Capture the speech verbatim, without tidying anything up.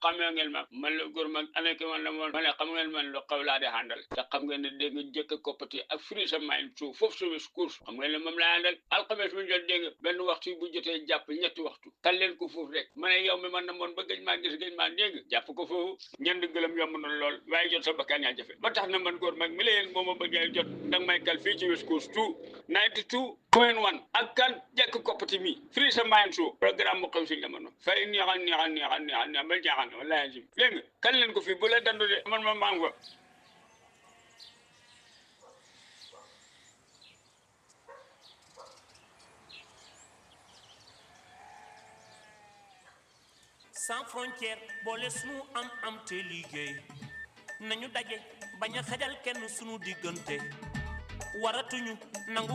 xamee ngeen ma man la góor mag ana ki man la moon ma ne xam ngeen man lu xaw laa di àndal te xam ngeen ne dégg nga jëkk koppati ak firi sa mayin suuf foofu service course xam ngeen ne moom laa àndal alxames bu jot dégg nga benn waxtu bu jotee jàpp ñetti waxtu kan leen ko foofu rek ma ne yow mi man na moon ba gëj maa gis gëj maa dégg jàpp ko foofu ñend gëlëm yomb na lool waaye jot sa bakkan yaa jafe ba tax na man góor mag mi la yéen moo ma bëggee jot danga may kal fii ci West Coast two ninety-two point one ak kan jekk koppati mi free sa mayin suuf programme mu xew si jamono fay neexal neexal neexal neexal neexal ba jaaxal wallaahi jim dégg nga kan leen ko fii bu la dandu de man ma maa ngi fa sans frontière boole sunu am am te liggéey nañu daje bañ a xajal kenn sunu diggante waratuñu nangu